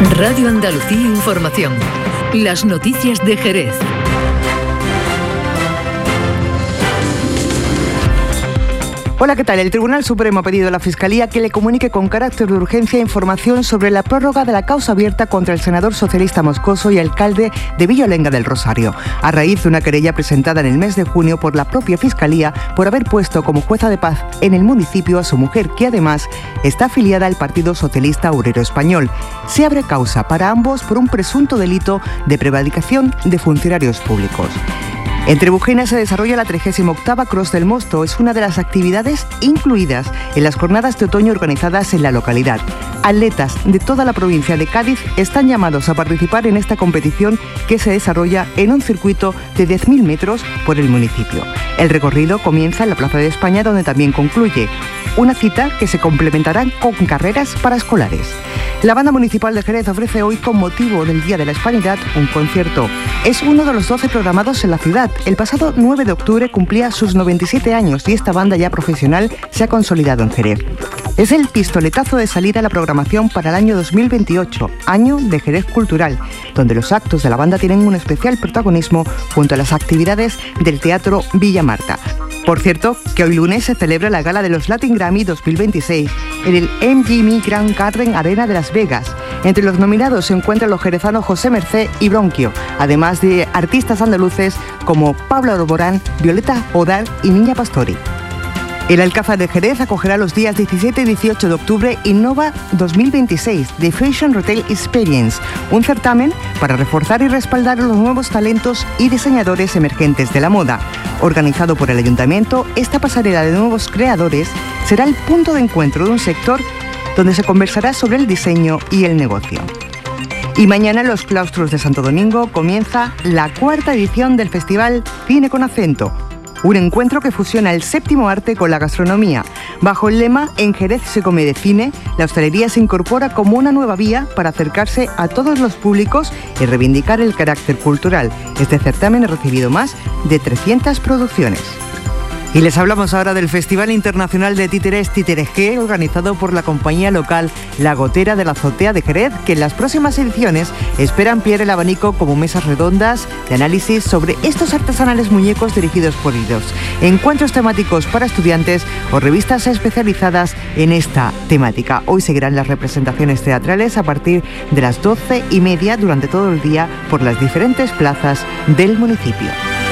Radio Andalucía Información. Las noticias de Jerez. Hola, ¿qué tal? El Tribunal Supremo ha pedido a la Fiscalía que le comunique con carácter de urgencia información sobre la prórroga de la causa abierta contra el senador socialista moscoso y alcalde de Villolenga del Rosario, a raíz de una querella presentada en el mes de junio por la propia Fiscalía por haber puesto como jueza de paz en el municipio a su mujer, que además está afiliada al Partido Socialista Obrero Español. Se abre causa para ambos por un presunto delito de prevaricación de funcionarios públicos. En Trebujena se desarrolla la 38ª Cross del Mosto. Es una de las actividades incluidas en las jornadas de otoño organizadas en la localidad. Atletas de toda la provincia de Cádiz están llamados a participar en esta competición que se desarrolla en un circuito de 10.000 metros por el municipio. El recorrido comienza en la Plaza de España, donde también concluye. Una cita que se complementará con carreras para escolares. La Banda Municipal de Jerez ofrece hoy, con motivo del Día de la Hispanidad, un concierto. Es uno de los 12 programados en la ciudad. El pasado 9 de octubre cumplía sus 97 años y esta banda ya profesional se ha consolidado en Jerez. Es el pistoletazo de salida a la programación para el año 2028, año de Jerez Cultural, donde los actos de la banda tienen un especial protagonismo junto a las actividades del Teatro Villa Marta. Por cierto, que hoy lunes se celebra la gala de los Latin Grammy 2026 en el MGM Grand Garden Arena de Las Vegas. Entre los nominados se encuentran los jerezanos José Mercé y Bronquio, además de artistas andaluces como Pablo Alborán, Violeta Odar y Niña Pastori. El Alcázar de Jerez acogerá los días 17 y 18 de octubre Innova 2026 de Fashion Retail Experience, un certamen para reforzar y respaldar a los nuevos talentos y diseñadores emergentes de la moda. Organizado por el Ayuntamiento, esta pasarela de nuevos creadores será el punto de encuentro de un sector donde se conversará sobre el diseño y el negocio. Y mañana en los claustros de Santo Domingo comienza la 4ª edición del Festival Cine con Acento, un encuentro que fusiona el séptimo arte con la gastronomía. Bajo el lema "En Jerez se come de cine", la hostelería se incorpora como una nueva vía para acercarse a todos los públicos y reivindicar el carácter cultural. Este certamen ha recibido más de 300 producciones. Y les hablamos ahora del Festival Internacional de Títeres Títeres-G, organizado por la compañía local La Gotera de la Azotea de Jerez, que en las próximas ediciones espera ampliar el abanico como mesas redondas de análisis sobre estos artesanales muñecos dirigidos por ellos, encuentros temáticos para estudiantes o revistas especializadas en esta temática. Hoy seguirán las representaciones teatrales a partir de las 12:30 durante todo el día por las diferentes plazas del municipio.